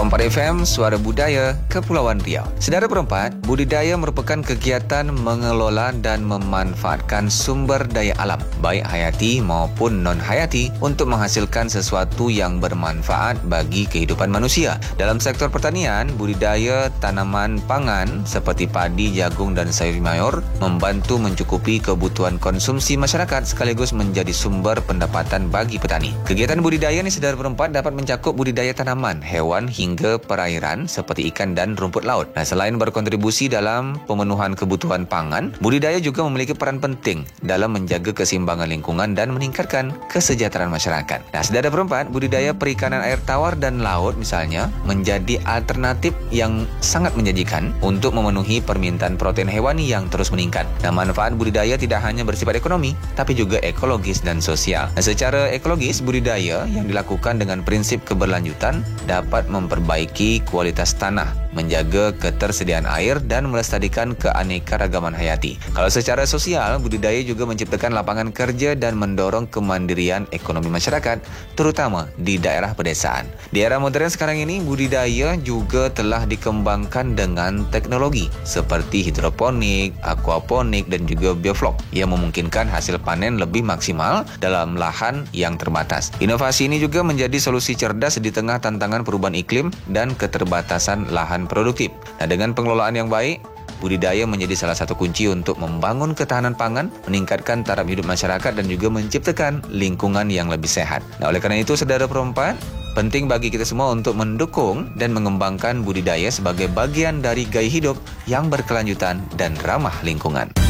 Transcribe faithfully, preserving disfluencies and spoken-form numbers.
Perempat F M, Suara Budaya, Kepulauan Riau. Saudara Perempat, budidaya merupakan kegiatan mengelola dan memanfaatkan sumber daya alam, baik hayati maupun non-hayati, untuk menghasilkan sesuatu yang bermanfaat bagi kehidupan manusia. Dalam sektor pertanian, budidaya tanaman pangan seperti padi, jagung, dan sayur mayur membantu mencukupi kebutuhan konsumsi masyarakat sekaligus menjadi sumber pendapatan bagi petani. Kegiatan budidaya ni, saudara Perempat, dapat mencakup budidaya tanaman, hewan hingga perairan seperti ikan dan rumput laut. Nah, selain berkontribusi dalam pemenuhan kebutuhan pangan, budidaya juga memiliki peran penting dalam menjaga keseimbangan lingkungan dan meningkatkan kesejahteraan masyarakat. Nah, saudara Perempat, budidaya perikanan air tawar dan laut misalnya menjadi alternatif yang sangat menjanjikan untuk memenuhi permintaan protein hewani yang terus meningkat. Nah, manfaat budidaya tidak hanya bersifat ekonomi, tapi juga ekologis dan sosial. Nah, secara ekologis, budidaya yang dilakukan dengan prinsip keberlanjutan dapat memperbaiki kualitas tanah, menjaga ketersediaan air, dan melestarikan keanekaragaman hayati. Kalau secara sosial, budidaya juga menciptakan lapangan kerja dan mendorong kemandirian ekonomi masyarakat, terutama di daerah pedesaan. Di era modern sekarang ini, budidaya juga telah dikembangkan dengan teknologi seperti hidroponik, aquaponik, dan juga bioflok yang memungkinkan hasil panen lebih maksimal dalam lahan yang terbatas. Inovasi ini juga menjadi solusi cerdas di tengah tantangan perubahan iklim dan keterbatasan lahan produktif. Nah, dengan pengelolaan yang baik, budidaya menjadi salah satu kunci untuk membangun ketahanan pangan, meningkatkan taraf hidup masyarakat, dan juga menciptakan lingkungan yang lebih sehat. Nah, oleh kerana itu, saudara Perempat, penting bagi kita semua untuk mendukung dan mengembangkan budidaya sebagai bagian dari gaya hidup yang berkelanjutan dan ramah lingkungan.